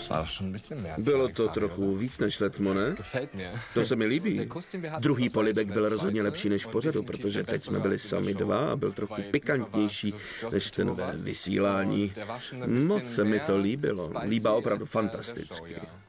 Bylo to trochu víc než letmo, ne? To se mi líbí. Druhý polibek byl rozhodně lepší než v pořadu, protože teď jsme byli sami dva a byl trochu pikantnější než ten ve vysílání. Moc se mi to líbilo. Líbá opravdu fantasticky.